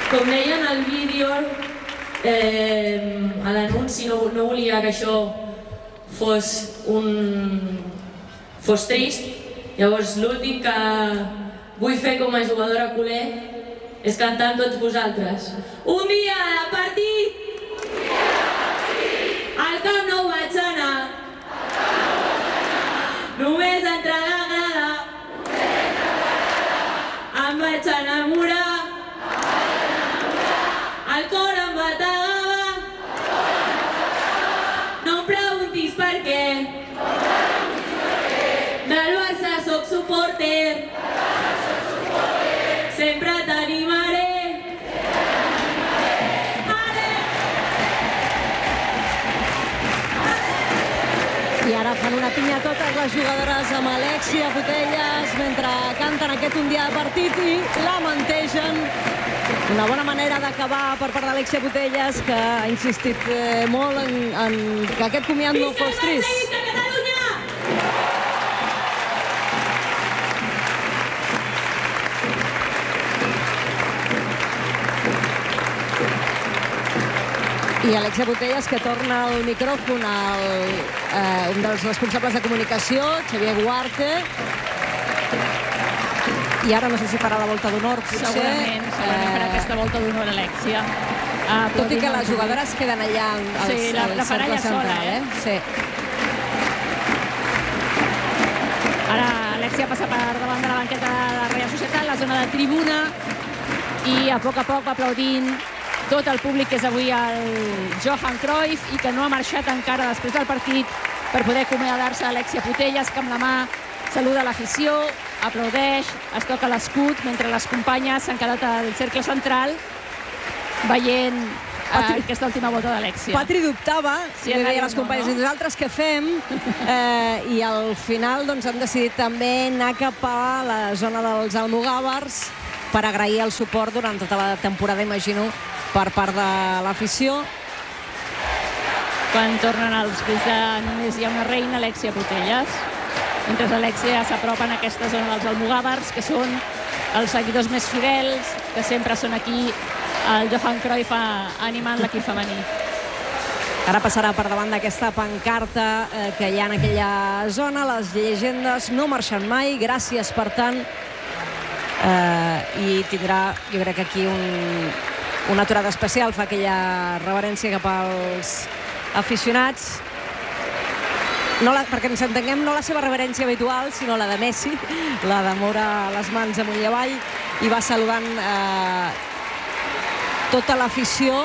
Com deia en el vídeo, a l'anunci no volia que això fos trist. Llavors l'últim que vull fer com a jugadora culer és cantar amb tots vosaltres. Un dia de partit, al camp no ho vaig anar, només entrar a la grada, em vaig enamorar, el cor em bategava, no em preguntis per què, del Barça soc supporter, sempre t'animaré. I ara fan una pinya totes les jugadores amb Alexia Putellas mentre canten aquest Un dia de partit i lamentegen. Una bona manera d'acabar per part d'Alexia Putellas, que ha insistit molt en que aquest comiat no fos trist. I Alexia Putellas, que torna al micròfon un dels responsables de comunicació, Xavier Guarte. I ara no sé si farà la volta d'honor, potser. Segurament farà aquesta volta d'honor, Alexia. Tot i que les jugadores queden allà al cercle central. Sí. Ara Alexia passa per davant de la banqueta de la Reial Societat, la zona de tribuna, i a poc va aplaudint tot el públic que és avui el Johan Cruyff i que no ha marxat encara després del partit per poder acomiadar-se Alexia Putellas, que amb la mà saluda l'afició, aplaudeix, es toca l'escut, mentre les companyes s'han quedat al cercle central veient aquesta última volta d'Alexia. Patri dubtava, li deia a les companyes, i nosaltres què fem? I al final han decidit també anar cap a la zona dels almogàvers per agrair el suport durant tota la temporada, imagino, per part de l'afició. Quan tornen els fills de Només hi ha una reina, Alexia Putellas. Mentre Alexia s'apropa en aquesta zona dels almogàvers, que són els seguidors més fidels, que sempre són aquí, el Johan Cruyff animant l'equip femení. Ara passarà per davant d'aquesta pancarta que hi ha en aquella zona. Les llegendes no marxen mai, gràcies per tant. I tindrà, jo crec que aquí una aturada especial, fa aquella reverència cap als aficionats. Perquè ens entenguem, no la seva reverència habitual, sinó la de Messi, la d'amor a les mans amunt i avall, i va saludant tota l'afició.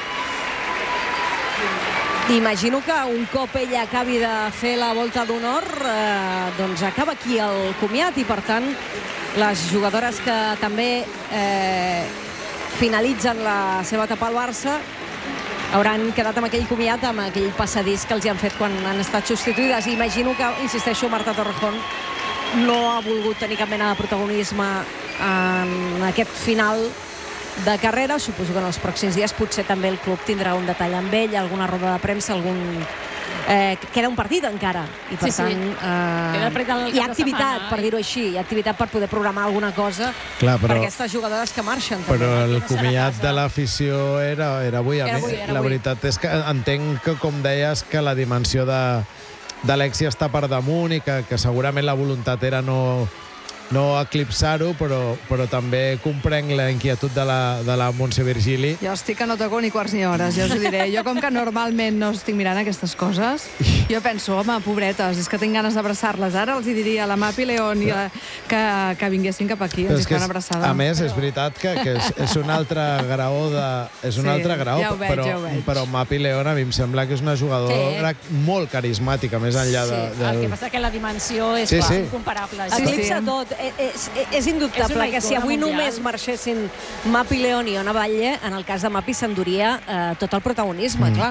Imagino que un cop ella acabi de fer la volta d'honor, doncs acaba aquí el comiat, i per tant les jugadores que també finalitzen la seva etapa al Barça hauran quedat amb aquell comiat, amb aquell passadís que els hi han fet quan han estat substituïdes. Imagino que, insisteixo, Marta Torrejón no ha volgut tenir cap mena de protagonisme en aquest final de carrera. Suposo que en els pròxims dies potser també el club tindrà un detall amb ell, alguna roda de premsa, queda un partit encara, i per tant hi ha activitat, per dir-ho així, hi ha activitat per poder programar alguna cosa per aquestes jugadores que marxen. Però el comiat de l'afició era avui. La veritat és que entenc que, com deies, que la dimensió d'Alexia està per damunt i que segurament la voluntat era no eclipsar-ho, però també comprenc la inquietud de la Montse Virgili. Jo estic que no toco ni quarts ni hores, ja us ho diré. Jo, com que normalment no estic mirant aquestes coses, jo penso, home, pobretes, és que tinc ganes d'abraçar-les. Ara els hi diria a la Mapi León que vinguessin cap aquí, ens hi fa una abraçada. A més, és veritat que és un altre graó, però Mapi León a mi em sembla que és una jugadora molt carismàtica, més enllà el que passa que la dimensió és incomparable. Eclipsa tot. És indubtable que si avui només marxessin Mapi León i Ona Batlle, en el cas de Mapi s'enduria tot el protagonisme, clar.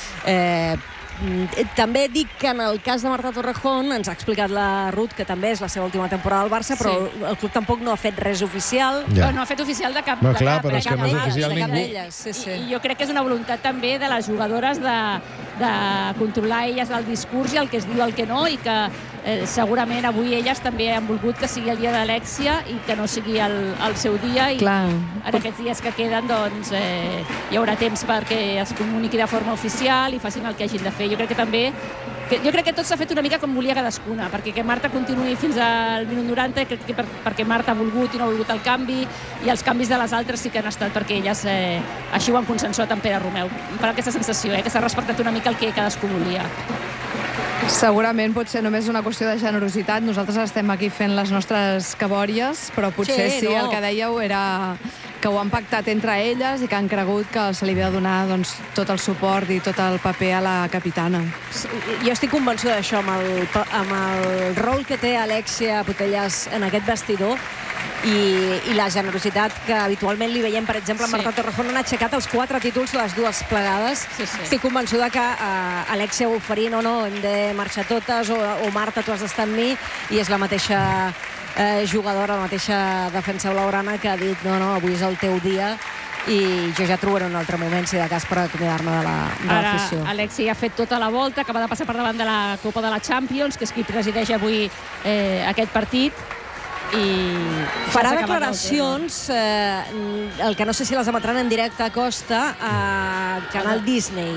També dic que en el cas de Marta Torrejón ens ha explicat la Ruth que també és la seva última temporada al Barça, però el club tampoc no ha fet res oficial. No ha fet oficial de cap però és que no és oficial ningú. I jo crec que és una voluntat també de les jugadores de controlar elles el discurs i el que es diu, el que no, i que segurament avui elles també han volgut que sigui el dia d'Alexia i que no sigui el seu dia, i en aquests dies que queden doncs hi haurà temps perquè es comuniqui de forma oficial i facin el que hagin de fer. Jo crec que tot s'ha fet una mica com volia cadascuna, perquè que Marta continuï fins al minut 90, crec que perquè Marta ha volgut i no ha volgut el canvi, i els canvis de les altres sí que han estat perquè elles així ho han consensuat amb Pere Romeu. Em fa aquesta sensació, que s'ha respectat una mica el que cadascú volia. Segurament pot ser només una qüestió de generositat. Nosaltres estem aquí fent les nostres cabòries, però potser sí, el que dèieu era que ho han pactat entre elles i que han cregut que se li havia de donar tot el suport i tot el paper a la capitana. Jo estic convençuda d'això, amb el rol que té Alexia Putellas en aquest vestidor i la generositat que habitualment li veiem, per exemple, a Marta Torrejón. Han aixecat els 4 títols les dues plegades. Estic convençuda que Alexia oferint o no, hem de marxar totes, o Marta, tu has d'estar amb mi, i és la mateixa jugadora, la mateixa defensa blaugrana que ha dit no, avui és el teu dia i jo ja trobaré un altre moment, si de cas, per acomiadar-me de l'afició. Ara Alexia ha fet tota la volta, acaba de passar per davant de la Copa de la Champions, que és qui presideix avui aquest partit, i farà declaracions, el que no sé si les emetran en directe a Costa, a Canal Disney.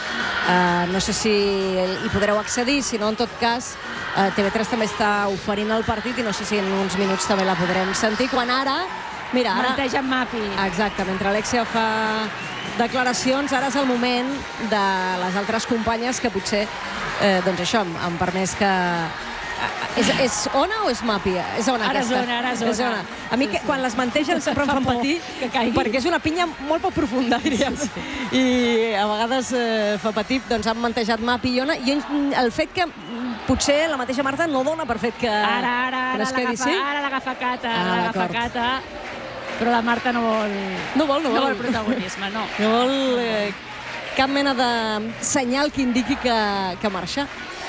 No sé si hi podreu accedir, si no, en tot cas, TV3 també està oferint el partit i no sé si en uns minuts també la podrem sentir, quan ara... Mira, ara... Menteja Mapi. Exacte, mentre Alexia fa declaracions, ara és el moment de les altres companyes que potser, doncs això, han permès que... És Ona o és Mapi? És Ona, aquesta. Ara és Ona. A mi, quan les mantegen, sempre em fan patir, perquè és una pinya molt poc profunda, diríem. I a vegades fa patir, doncs han mantejat Mapi i Ona, i el fet que potser la mateixa Marta no dona per fet que... Ara l'agafa Cata, però la Marta no vol protagonisme, no. No vol cap mena de senyal que indiqui que marxa.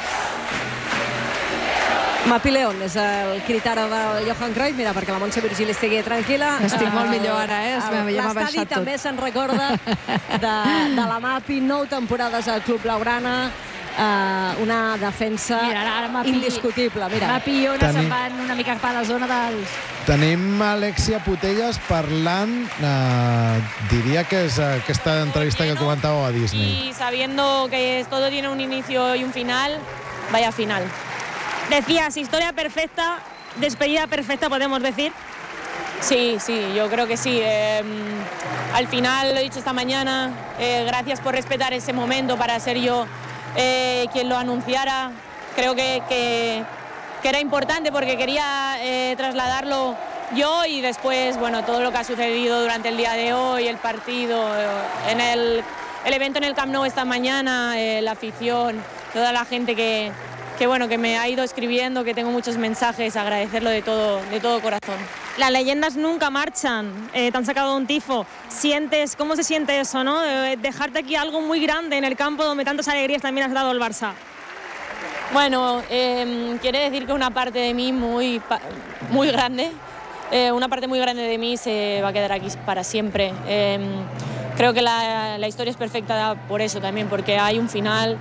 Mapi León és el crit ara del Johan Cruyff, mira, perquè la Montse Virgili estigui tranquil·la. Estic molt millor ara, ja m'ha baixat tot. L'estadi també se'n recorda de la Mapi, 9 temporades al Club Blaugrana, una defensa indiscutible. Mapi i Ona se'n van una mica cap a la zona dels... Tenim Alexia Putellas parlant, diria que és aquesta entrevista que comentàveu a Disney. Y sabiendo que todo tiene un inicio y un final, vaya final. Decías, historia perfecta, despedida perfecta, podemos decir. Sí, yo creo que sí. Al final, lo he dicho esta mañana, gracias por respetar ese momento para ser yo quien lo anunciara. Creo que era importante porque quería trasladarlo yo, y después, bueno, todo lo que ha sucedido durante el día de hoy, el partido, el evento en el Camp Nou esta mañana, la afición, toda la gente que me ha ido escribiendo, que tengo muchos mensajes, agradecerlo de todo corazón. Las leyendas nunca marchan, te han sacado un tifo. ¿Cómo se siente eso, no? Dejarte aquí algo muy grande en el campo donde tantas alegrías también has dado el Barça. Bueno, quiere decir que una parte de mí muy grande, una parte muy grande de mí se va a quedar aquí para siempre. Creo que la historia es perfecta por eso también, porque hay un final.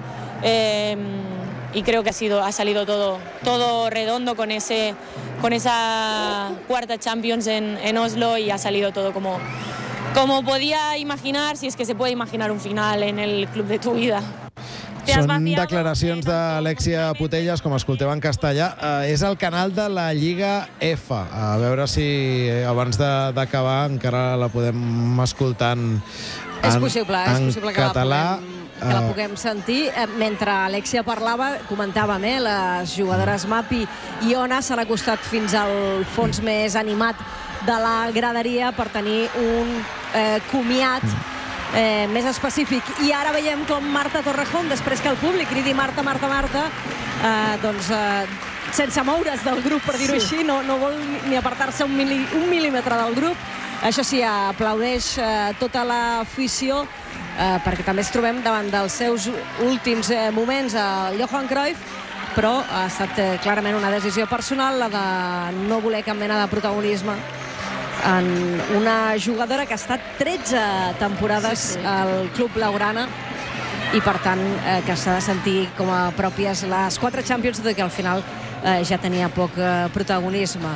Y creo que ha salido todo redondo con esa cuarta Champions en Oslo, y ha salido todo como podía imaginar, si es que se puede imaginar un final en el club de tu vida. Són declaracions d'Alexia Putellas, com escolteu en castellà. És el canal de la Lliga F. A veure si abans d'acabar encara la podem escoltar en català. Que la puguem sentir. Mentre Alexia parlava, comentàvem, les jugadores Mapi i Ona s'han acostat fins al fons més animat de la graderia per tenir un comiat més específic. I ara veiem com Marta Torrejón, després que el públic cridi Marta, Marta, Marta, doncs sense moure's del grup, per dir-ho així, no vol ni apartar-se un mil·límetre del grup. Això sí, aplaudeix tota l'afició, perquè també es trobem davant dels seus últims moments al Johan Cruyff, però ha estat clarament una decisió personal, la de no voler cap mena de protagonisme en una jugadora que ha estat 13 temporades al Club Blaugrana, i per tant que s'ha de sentir com a pròpies les 4 Champions, tot i que al final ja tenia poc protagonisme.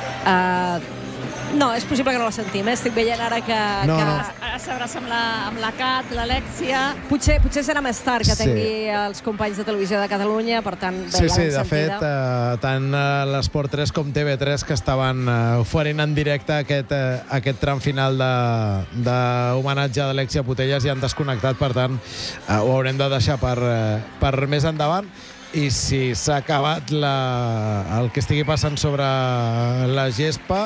No, és possible que no la sentim, estic veient ara que... Ara s'abraça amb la Cat, l'Alexia... Potser serà més tard que tingui els companys de Televisió de Catalunya, per tant... Sí, de fet, tant l'Esport 3 com TV3 que estaven oferint en directe aquest tram final d'homenatge a Alexia Putellas i han desconnectat, per tant, ho haurem de deixar per més endavant. I si s'ha acabat el que estigui passant sobre la gespa...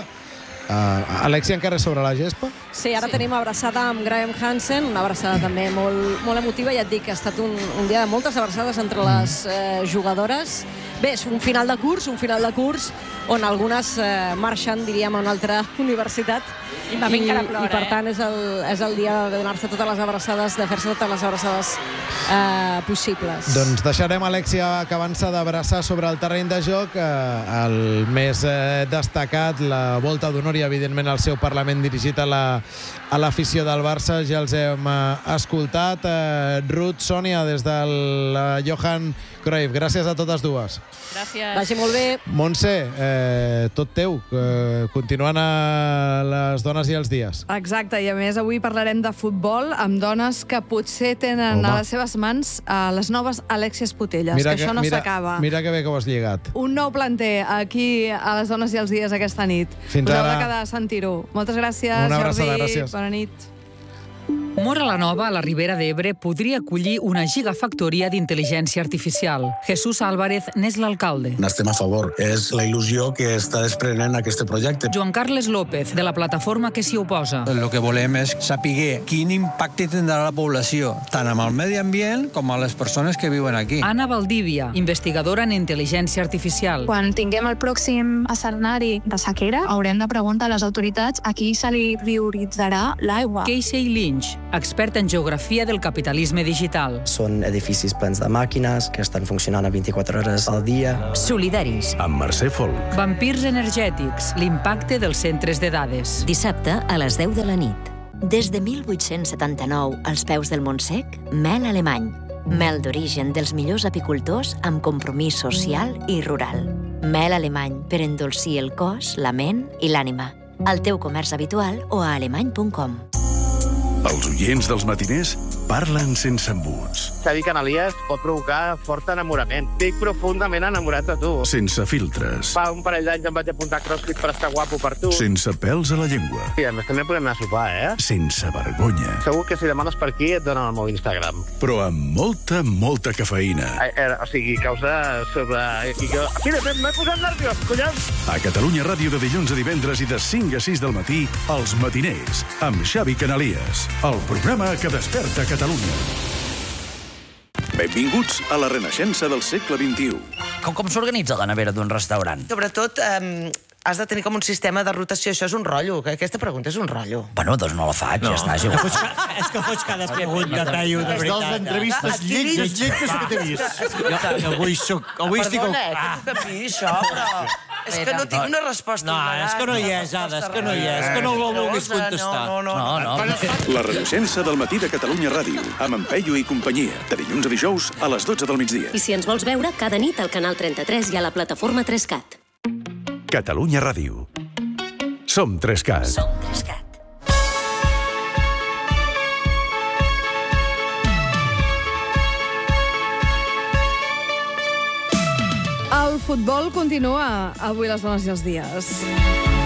Alexia encara és sobre la gespa? Sí, ara tenim abraçada amb Graham Hansen, una abraçada també molt emotiva. Ja et dic que ha estat un dia de moltes abraçades entre les jugadores. Bé, és un final de curs on algunes marxen, diríem, a una altra universitat. I encara plora, i per tant és el dia de donar-se totes les abraçades, de fer-se totes les abraçades possibles. Doncs deixarem Alexia acabant-se d'abraçar sobre el terreny de joc. El més destacat, la volta d'honor i, evidentment, el seu parlament dirigit a l'afició del Barça. Ja els hem escoltat. Ruth, Sònia, des del Johan Cruyff. Gràcies a totes dues. Gràcies. Vagi molt bé. Montse, tot teu. Continuant a les dones i els dies. Exacte, i a més avui parlarem de futbol amb dones que potser tenen a les seves mans les noves Alexies Putellas, que això no s'acaba. Mira que bé que ho has lligat. Un nou planter aquí a les dones i els dies aquesta nit. Fins ara. Us heu de quedar a sentir-ho. Moltes gràcies, una abraçada, Jordi. gràcies. Bona nit. Móra la Nova, a la Ribera d'Ebre, podria acollir una gigafactoria d'intel·ligència artificial. Jesús Álvarez n'és l'alcalde. N'estem a favor. És la il·lusió que està desprenent aquest projecte. Joan Carles López, de la plataforma que s'hi oposa. El que volem és saber quin impacte tindrà la població, tant amb el medi ambient com a les persones que viuen aquí. Anna Valdívia, investigadora en intel·ligència artificial. Quan tinguem el pròxim escenari de sequera, haurem de preguntar a les autoritats a qui se li prioritzarà l'aigua. Casey Lynch, expert en geografia del capitalisme digital. Són edificis plens de màquines que estan funcionant a 24 hores al dia. Solidaris. Amb Mercè Folk. Vampirs energètics, l'impacte dels centres de dades. Dissabte a les 10 de la nit. Des de 1879, als peus del Montsec, mel alemany. Mel d'origen dels millors apicultors amb compromís social i rural. Mel alemany per endolcir el cos, la ment i l'ànima. Al teu comerç habitual o a alemany.com. Els oients dels matiners parlen sense embuts. Xavi Canalies pot provocar fort enamorament. Estic profundament enamorat de tu. Sense filtres. Fa un parell d'anys em vaig apuntar a CrossFit per estar guapo per tu. Sense pèls a la llengua. I a més també podem anar a sopar, Sense vergonya. Segur que si demanes per aquí et donen el meu Instagram. Però amb molta cafeïna. O sigui, causa sobre... Mira, m'he posat nerviós, collons! A Catalunya Ràdio de dilluns a divendres i de 5 a 6 del matí, Els Matiners, amb Xavi Canalies. El programa que desperta Catalunya. Benvinguts a la renaixença del segle XXI. Com s'organitza la nevera d'un restaurant? Sobretot, has de tenir com un sistema de rotació. Això és un rotllo. Aquesta pregunta és un rotllo. Bueno, doncs no la faig, ja està. És que fots cada pregunta, tallo, de veritat. És dels entrevistes lletges que t'he vist. Avui estic... Perdona, que tu capis, això, però... És que no tinc una resposta. No, és que no hi és, Ada, és que no hi és. És que no ho vulguis contestar. La renaixença del matí de Catalunya Ràdio, amb en Peyu i companyia, de dilluns a dijous a les 12 del migdia. I si ens vols veure, cada nit al canal 33 i a la plataforma 3CAT. Catalunya Ràdio. Som 3CAT. Som 3CAT. El futbol continua avui les dones i els dies.